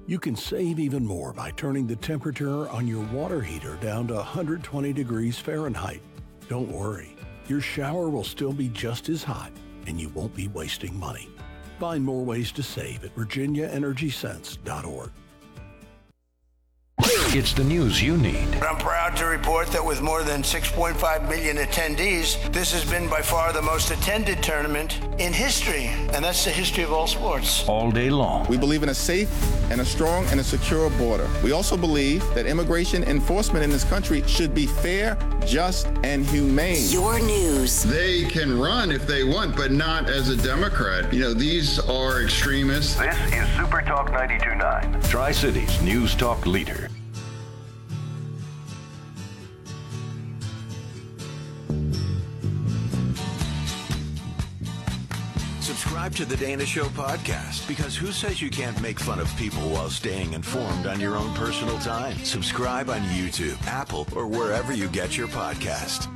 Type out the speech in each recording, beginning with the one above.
You can save even more by turning the temperature on your water heater down to 120 degrees Fahrenheit. Don't worry, your shower will still be just as hot and you won't be wasting money. Find more ways to save at virginiaenergysense.org. It's the news you need. I'm proud to report that with more than 6.5 million attendees, this has been by far the most attended tournament in history, and that's the history of all sports. All day long. We believe in a safe and a strong and a secure border. We also believe that immigration enforcement in this country should be fair, just, and humane. Your news. They can run if they want, but not as a Democrat. You know, these are extremists. This is Super Talk 92.9. Tri-Cities News Talk leader. Subscribe to the Dana Show podcast, because who says you can't make fun of people while staying informed on your own personal time? Subscribe on YouTube, Apple, or wherever you get your podcast.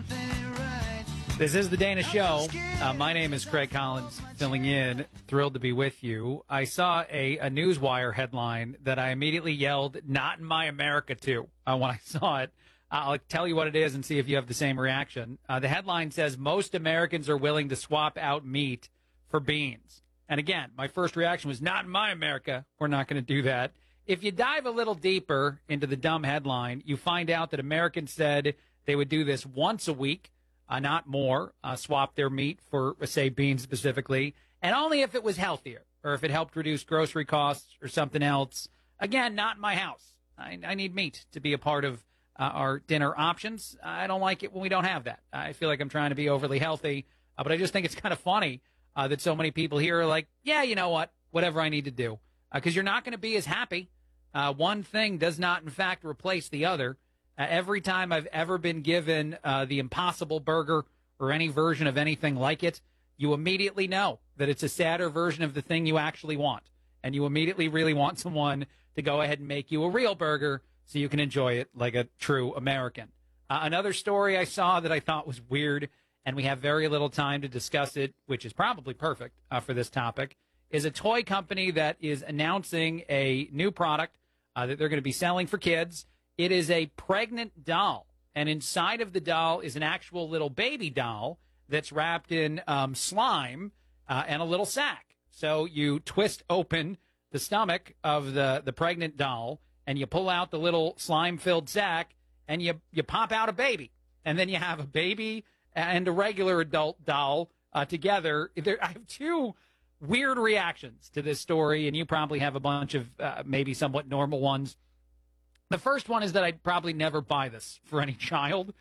This is the Dana Show. My name is Craig Collins, filling in. Thrilled to be with you. I saw a Newswire headline that I immediately yelled, "Not in my America," to when I saw it. I'll tell you what it is and see if you have the same reaction. The headline says, most Americans are willing to swap out meat for beans. And again, my first reaction was, not in my America. We're not going to do that. If you dive a little deeper into the dumb headline, you find out that Americans said they would do this once a week, not more, swap their meat for, say, beans specifically, and only if it was healthier or if it helped reduce grocery costs or something else. Again, not in my house. I need meat to be a part of our dinner options. I don't like it when we don't have that. I feel like I'm trying to be overly healthy, but I just think it's kind of funny that so many people here are like, yeah, you know what, whatever I need to do, because you're not going to be as happy. One thing does not, in fact, replace the other. Every time I've ever been given the Impossible Burger or any version of anything like it, you immediately know that it's a sadder version of the thing you actually want. And you immediately really want someone to go ahead and make you a real burger so you can enjoy it like a true American. Another story I saw that I thought was weird, and we have very little time to discuss it, which is probably perfect for this topic, is a toy company that is announcing a new product that they're going to be selling for kids. It is a pregnant doll, and inside of the doll is an actual little baby doll that's wrapped in slime and a little sack. So you twist open the stomach of the pregnant doll, and you pull out the little slime-filled sack, and you pop out a baby. And then you have a baby and a regular adult doll together. I have two weird reactions to this story, and you probably have a bunch of maybe somewhat normal ones. The first one is that I'd probably never buy this for any child,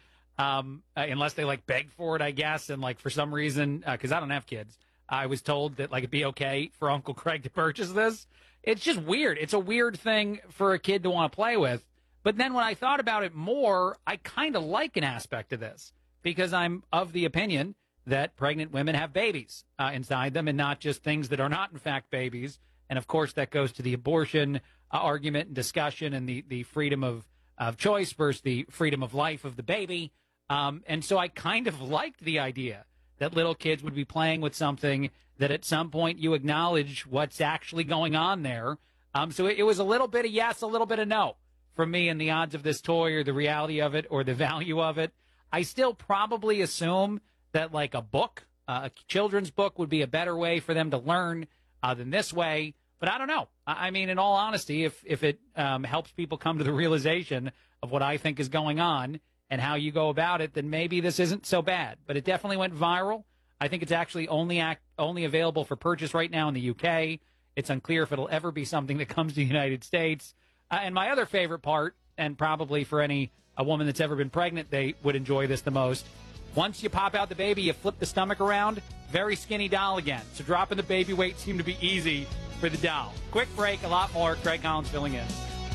unless they, like, beg for it, I guess. And, like, for some reason, because I don't have kids, I was told that, like, it'd be okay for Uncle Craig to purchase this. It's just weird. It's a weird thing for a kid to want to play with. But then when I thought about it more, I kind of like an aspect of this, because I'm of the opinion that pregnant women have babies inside them and not just things that are not, in fact, babies. And, of course, that goes to the abortion argument and discussion and the freedom of choice versus the freedom of life of the baby. And so I kind of liked the idea that little kids would be playing with something that at some point you acknowledge what's actually going on there. So it was a little bit of yes, a little bit of no from me in the odds of this toy or the reality of it or the value of it. I still probably assume that, like, a book, a children's book would be a better way for them to learn than this way. But I don't know. I mean, in all honesty, if it helps people come to the realization of what I think is going on and how you go about it, then maybe this isn't so bad. But it definitely went viral. I think it's actually only available for purchase right now in the UK. It's unclear if it'll ever be something that comes to the United States. And my other favorite part, and probably for a woman that's ever been pregnant, they would enjoy this the most. Once you pop out the baby, you flip the stomach around, very skinny doll again. So dropping the baby weight seemed to be easy for the doll. Quick break, a lot more. Craig Collins filling in.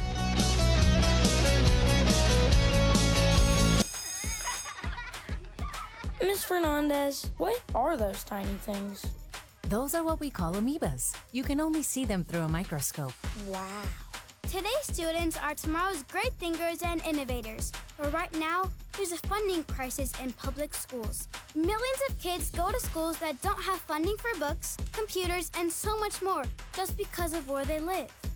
Ms. Fernandez, what are those tiny things? Those are what we call amoebas. You can only see them through a microscope. Wow. Today's students are tomorrow's great thinkers and innovators. But right now, there's a funding crisis in public schools. Millions of kids go to schools that don't have funding for books, computers, and so much more just because of where they live.